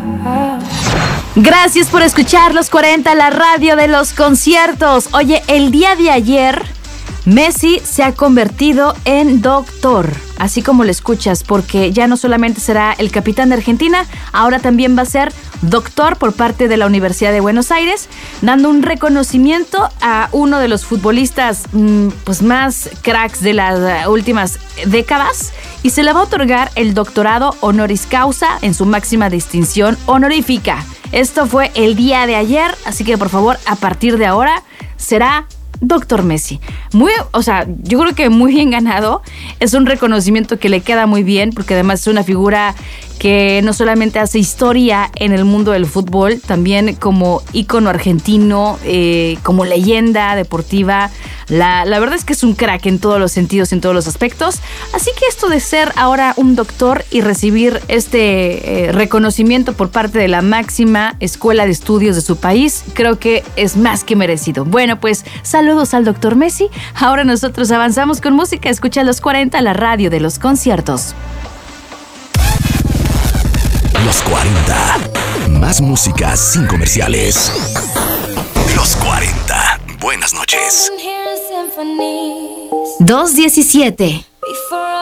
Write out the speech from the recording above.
Gracias por escuchar Los 40, la radio de los conciertos. Oye, el día de ayer, Messi se ha convertido en doctor, así como lo escuchas, porque ya no solamente será el capitán de Argentina, ahora también va a ser doctor por parte de la Universidad de Buenos Aires, dando un reconocimiento a uno de los futbolistas pues más cracks de las últimas décadas, y se le va a otorgar el doctorado honoris causa en su máxima distinción honorífica. Esto fue el día de ayer, así que por favor, a partir de ahora será Doctor Messi. Yo creo que muy bien ganado. Es un reconocimiento que le queda muy bien, porque además es una figura que no solamente hace historia en el mundo del fútbol, también como ícono argentino, como leyenda deportiva. La verdad es que es un crack en todos los sentidos, en todos los aspectos. Así que esto de ser ahora un doctor y recibir este reconocimiento por parte de la máxima escuela de estudios de su país, creo que es más que merecido. Bueno, pues saludos al Doctor Messi. Ahora nosotros avanzamos con música. Escucha Los 40, la radio de los conciertos. Los 40. Más música sin comerciales. Los 40. Buenas noches. 2:17.